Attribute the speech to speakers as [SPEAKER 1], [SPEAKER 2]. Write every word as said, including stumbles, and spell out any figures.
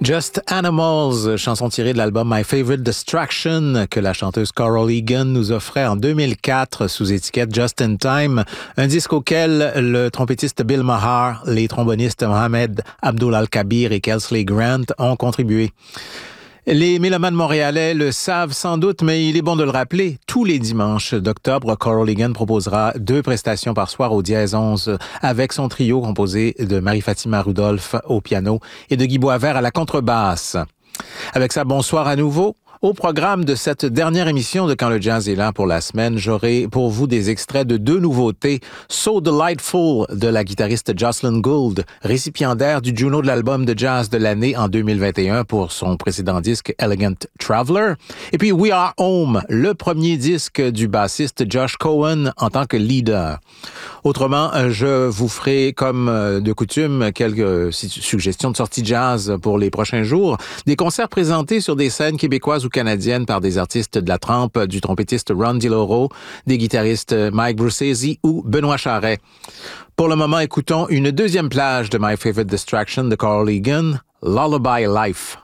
[SPEAKER 1] Just Animals, chanson tirée de l'album My Favorite Distraction que la chanteuse Coral Egan nous offrait en deux mille quatre sous étiquette Just in Time, un disque auquel le trompettiste Bill Maher, les trombonistes Mohamed Abdul Al-Kabir et Kelsley Grant ont contribué. Les mélomanes montréalais le savent sans doute, mais il est bon de le rappeler. Tous les dimanches d'octobre, Coral Egan proposera deux prestations par soir au Dièse onze avec son trio composé de Marie-Fatima Rudolph au piano et de Guy Boisvert à la contrebasse. Avec ça, bonsoir à nouveau. Au programme de cette dernière émission de Quand le jazz est là pour la semaine, j'aurai pour vous des extraits de deux nouveautés. So Delightful de la guitariste Jocelyn Gould, récipiendaire du Juno de l'album de jazz de l'année en deux mille vingt et un pour son précédent disque Elegant Traveler. Et puis We Are Home, le premier disque du bassiste Josh Cohen en tant que leader. Autrement, je vous ferai, comme de coutume, quelques suggestions de sorties jazz pour les prochains jours. Des concerts présentés sur des scènes québécoises ou canadiennes par des artistes de la trempe du trompettiste Ron DiLauro, des guitaristes Mike Brucesi ou Benoît Charret. Pour le moment, écoutons une deuxième plage de My Favorite Distraction de Coral Egan, Lullaby Life.